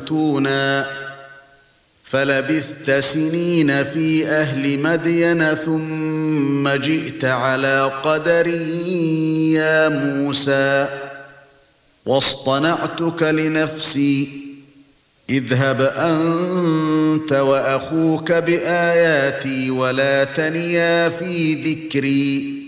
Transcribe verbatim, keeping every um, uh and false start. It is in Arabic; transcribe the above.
فتونا فلبثت سنين في أهل مدين ثم جئت على قدر يا موسى واصطنعتك لنفسي اذهب أنت وأخوك بآياتي ولا تنيا في ذكري